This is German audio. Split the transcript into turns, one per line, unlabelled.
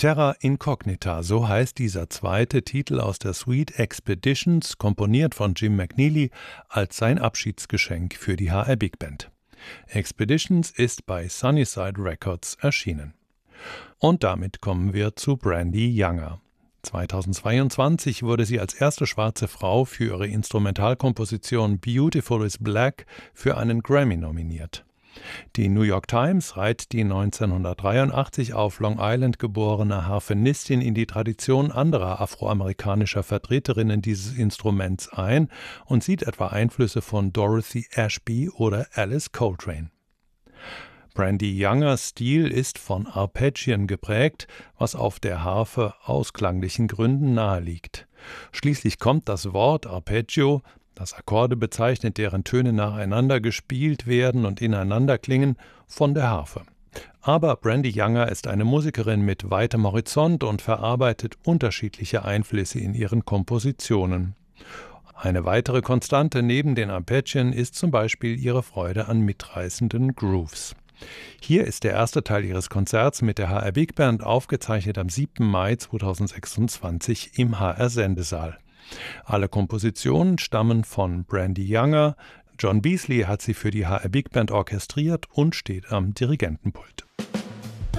Terra Incognita, so heißt dieser zweite Titel aus der Suite Expeditions, komponiert von Jim McNeely als sein Abschiedsgeschenk für die HR Big Band. Expeditions ist bei Sunnyside Records erschienen. Und damit kommen wir zu Brandee Younger. 2022 wurde sie als erste schwarze Frau für ihre Instrumentalkomposition Beautiful is Black für einen Grammy nominiert. Die New York Times reiht die 1983 auf Long Island geborene Harfenistin in die Tradition anderer afroamerikanischer Vertreterinnen dieses Instruments ein und sieht etwa Einflüsse von Dorothy Ashby oder Alice Coltrane. Brandee Youngers Stil ist von Arpeggien geprägt, was auf der Harfe aus klanglichen Gründen naheliegt. Schließlich kommt das Wort Arpeggio, das Akkorde bezeichnet, deren Töne nacheinander gespielt werden und ineinander klingen, von der Harfe. Aber Brandee Younger ist eine Musikerin mit weitem Horizont und verarbeitet unterschiedliche Einflüsse in ihren Kompositionen. Eine weitere Konstante neben den Arpeggien ist zum Beispiel ihre Freude an mitreißenden Grooves. Hier ist der erste Teil ihres Konzerts mit der HR Big Band, aufgezeichnet am 7. Mai 2026 im HR Sendesaal. Alle Kompositionen stammen von Brandee Younger. John Beasley hat sie für die HR Big Band orchestriert und steht am Dirigentenpult.